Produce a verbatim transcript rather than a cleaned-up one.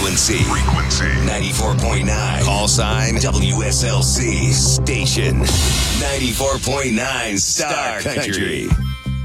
Frequency. Frequency. ninety-four point nine. Call sign W S L C. Station. ninety-four point nine Star Country.